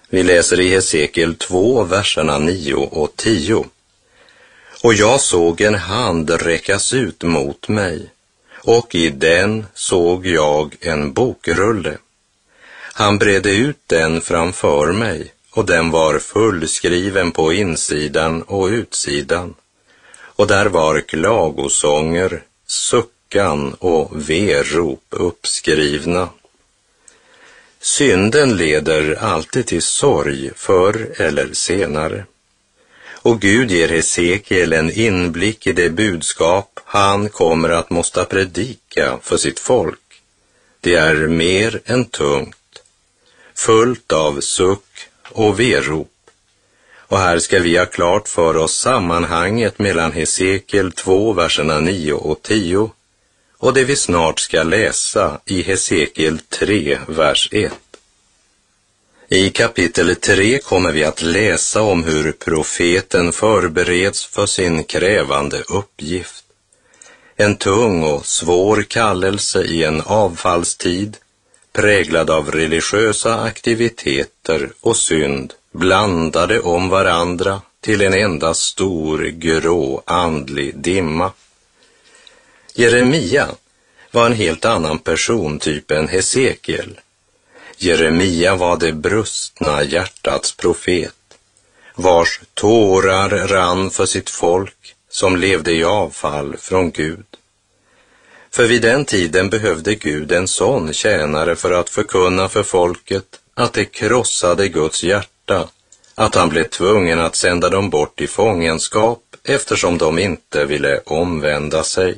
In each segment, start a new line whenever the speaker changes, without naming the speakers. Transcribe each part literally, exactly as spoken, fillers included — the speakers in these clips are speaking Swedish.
Vi läser i Hesekiel två, verserna nio och tio. Och jag såg en hand räckas ut mot mig, och i den såg jag en bokrulle. Han bredde ut den framför mig, och den var fullskriven på insidan och utsidan. Och där var klagosånger, suckan och verop uppskrivna. Synden leder alltid till sorg förr eller senare. Och Gud ger Hesekiel en inblick i det budskap han kommer att måste predika för sitt folk. Det är mer än tungt, fullt av suck och verop. Och här ska vi ha klart för oss sammanhanget mellan Hesekiel två, verserna nio och tio och det vi snart ska läsa i Hesekiel tre, vers ett. I kapitel tre kommer vi att läsa om hur profeten förbereds för sin krävande uppgift. En tung och svår kallelse i en avfallstid, präglad av religiösa aktiviteter och synd, blandade om varandra till en enda stor grå andlig dimma. Jeremia var en helt annan persontyp än Hesekiel. Jeremia var det brustna hjärtats profet, vars tårar rann för sitt folk som levde i avfall från Gud. För vid den tiden behövde Gud en sån tjänare för att förkunna för folket att det krossade Guds hjärta, att han blev tvungen att sända dem bort i fångenskap eftersom de inte ville omvända sig.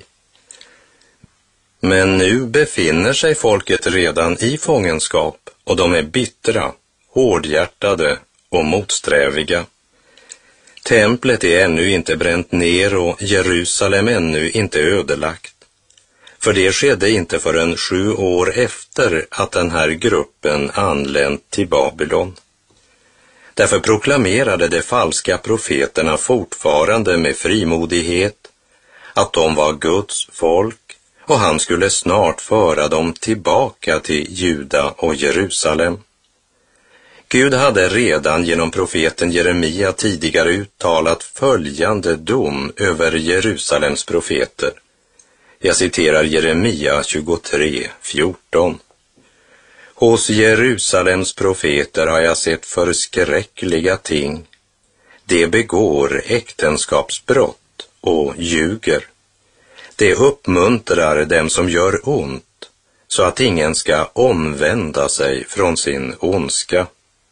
Men nu befinner sig folket redan i fångenskap och de är bittra, hårdhjärtade och motsträviga. Templet är ännu inte bränt ner och Jerusalem ännu inte ödelagt. För det skedde inte förrän sju år efter att den här gruppen anlänt till Babylon. Därför proklamerade de falska profeterna fortfarande med frimodighet att de var Guds folk och han skulle snart föra dem tillbaka till Juda och Jerusalem. Gud hade redan genom profeten Jeremia tidigare uttalat följande dom över Jerusalems profeter. Jag citerar Jeremia tjugotre, fjorton. Hos Jerusalems profeter har jag sett förskräckliga ting. De begår äktenskapsbrott och ljuger. Det uppmuntrar dem som gör ont, så att ingen ska omvända sig från sin ondska.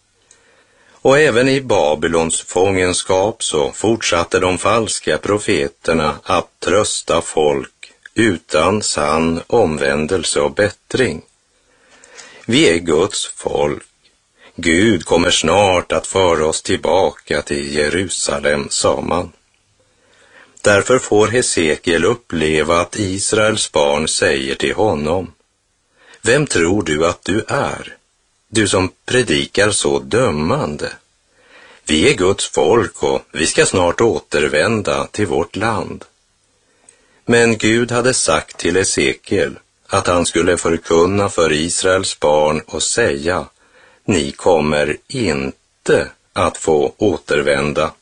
Och även i Babylons fångenskap så fortsatte de falska profeterna att trösta folk utan sann omvändelse och bättring. Vi är Guds folk. Gud kommer snart att föra oss tillbaka till Jerusalem, sa man. Därför får Hesekiel uppleva att Israels barn säger till honom: Vem tror du att du är, du som predikar så dömande? Vi är Guds folk och vi ska snart återvända till vårt land. Men Gud hade sagt till Hesekiel att han skulle förkunna för Israels barn och säga: Ni kommer inte att få återvända.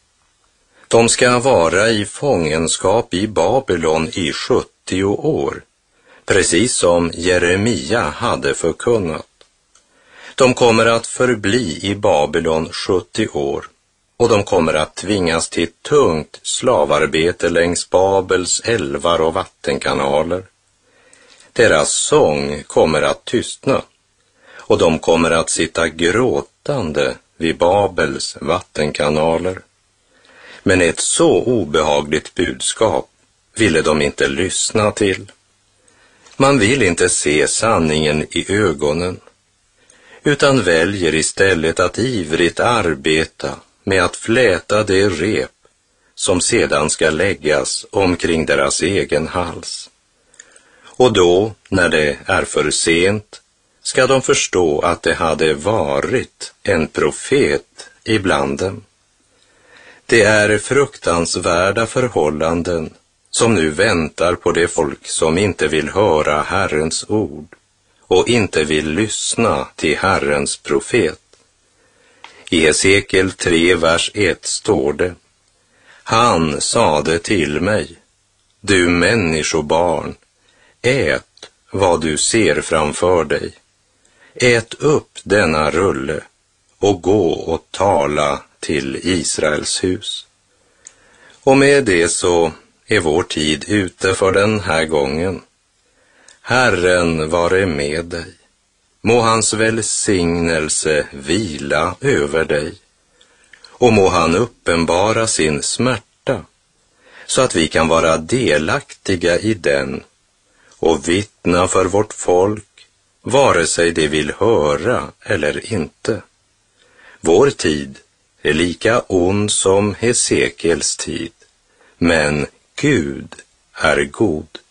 De ska vara i fångenskap i Babylon i sjuttio år, precis som Jeremia hade förkunnat. De kommer att förbli i Babylon sjuttio år och de kommer att tvingas till tungt slavarbete längs Babels älvar och vattenkanaler. Deras sång kommer att tystna och de kommer att sitta gråtande vid Babels vattenkanaler. Men ett så obehagligt budskap ville de inte lyssna till. Man vill inte se sanningen i ögonen, utan väljer istället att ivrigt arbeta med att fläta det rep som sedan ska läggas omkring deras egen hals. Och då, när det är för sent, ska de förstå att det hade varit en profet ibland dem. Det är fruktansvärda förhållanden som nu väntar på det folk som inte vill höra Herrens ord och inte vill lyssna till Herrens profet. I Hesekiel tre, vers ett står det: Han sade till mig, du människobarn, ät vad du ser framför dig. Ät upp denna rulle och gå och tala till Israels hus. Och med det så är vår tid ute för den här gången. Herren vare med dig. Må hans välsignelse vila över dig. Och må han uppenbara sin smärta så att vi kan vara delaktiga i den och vittna för vårt folk, vare sig de vill höra eller inte. Vår tid är lika ond som Hesekiels tid, men Gud är god.